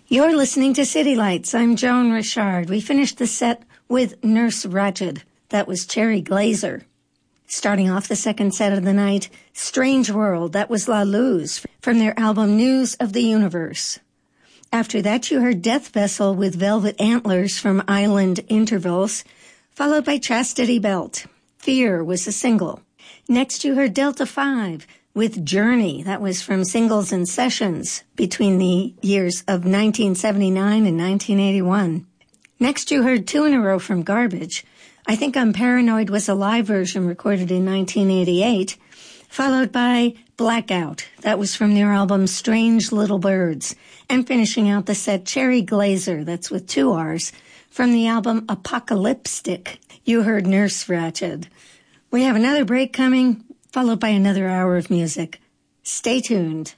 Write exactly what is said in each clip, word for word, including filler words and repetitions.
You're listening to City Lights. I'm Joan Richard. We finished the set with Nurse Ratched. That was Cherry Glazer. Starting off the second set of the night, Strange World. That was La Luz from their album News of the Universe. After that, you heard Death Vessel with Velvet Antlers from Island Intervals, followed by Chastity Belt. Fear was the single. Next, you heard Delta five with Journey. That was from Singles and Sessions between the years of nineteen seventy-nine and nineteen eighty-one. Next, you heard two in a row from Garbage. I Think I'm Paranoid was a live version recorded in nineteen eighty-eight, followed by Blackout. That was from their album Strange Little Birds. And finishing out the set, Cherry Glazer, that's with two R's, from the album Apocalyptic. You heard Nurse Ratched. We have another break coming, followed by another hour of music. Stay tuned.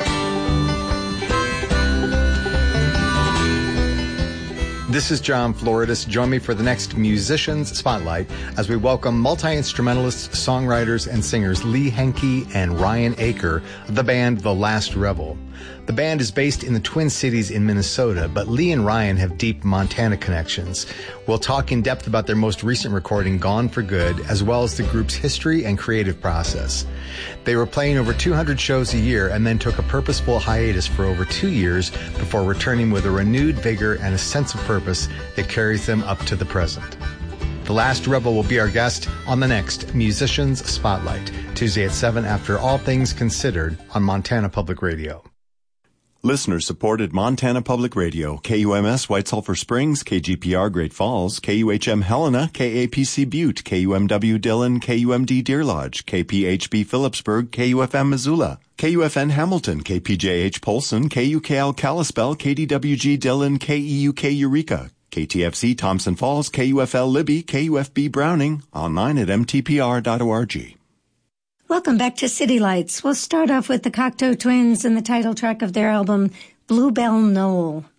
This is John Floridis. Join me for the next Musicians Spotlight as we welcome multi-instrumentalists, songwriters, and singers Lee Henke and Ryan Aker of the band The Last Rebel. The band is based in the Twin Cities in Minnesota, but Lee and Ryan have deep Montana connections. We'll talk in depth about their most recent recording, Gone for Good, as well as the group's history and creative process. They were playing over two hundred shows a year and then took a purposeful hiatus for over two years before returning with a renewed vigor and a sense of purpose that carries them up to the present. The Last Rebel will be our guest on the next Musicians Spotlight, Tuesday at seven after All Things Considered on Montana Public Radio. Listener-supported Montana Public Radio, K U M S White Sulphur Springs, K G P R Great Falls, K U H M Helena, K A P C Butte, K U M W Dillon, K U M D Deer Lodge, K P H B Phillipsburg, K U F M Missoula, K U F N Hamilton, K P J H Polson, K U K L Kalispell, K D W G Dillon, K E U K Eureka, K T F C Thompson Falls, K U F L Libby, K U F B Browning, online at m t p r dot org. Welcome back to City Lights. We'll start off with the Cocteau Twins and the title track of their album, Bluebell Knoll.